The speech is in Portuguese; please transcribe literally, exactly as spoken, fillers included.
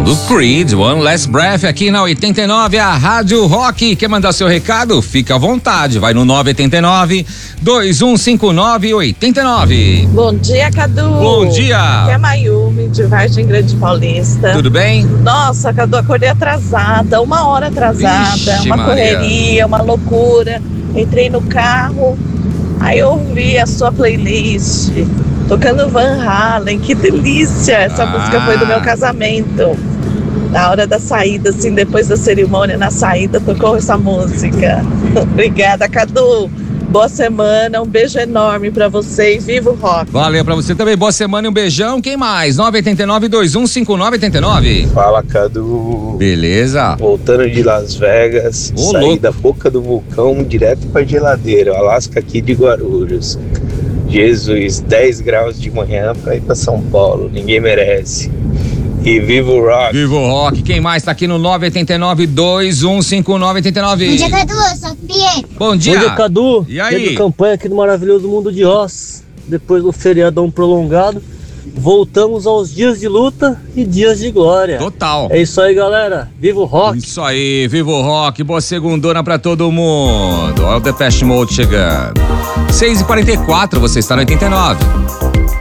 som do Creed, One Last Breath, aqui na oitenta e nove, a Rádio Rock. Quer mandar seu recado? Fica à vontade, vai no nove oito nove, dois um cinco nove, oito nove. Bom dia, Cadu. Bom dia. Aqui é Mayumi, de Vargem Grande Paulista. Tudo bem? Nossa, Cadu, acordei atrasada, uma hora atrasada, Vixe, uma Maria. correria, uma loucura. Entrei no carro, aí eu ouvi a sua playlist, tocando Van Halen, que delícia! Essa Ah. música foi do meu casamento. Na hora da saída, assim, depois da cerimônia, na saída, tocou essa música. Obrigada, Cadu. Boa semana, um beijo enorme pra você e viva o rock. Valeu pra você também, boa semana e um beijão. Quem mais? nove oito nove, dois um cinco nove, oito nove. Fala, Cadu. Beleza. Voltando de Las Vegas, Ô, saí louco. da boca do vulcão direto pra geladeira, Alasca aqui de Guarulhos. Jesus, dez graus de manhã pra ir pra São Paulo, ninguém merece. E viva o rock. Viva o rock. Quem mais tá aqui no nove oito nove, dois um cinco nove, oito nove? Bom dia, Cadu, Sofia. Bom dia. Bom dia, Cadu. E aí? Pedro Campanha aqui no maravilhoso mundo de Oz. Depois do feriadão prolongado, voltamos aos dias de luta e dias de glória. Total. É isso aí, galera. Viva o rock. Isso aí, viva o rock, boa segundona pra todo mundo. Olha o Depeche Mode chegando. seis e quarenta e quatro, você está no oitenta e nove.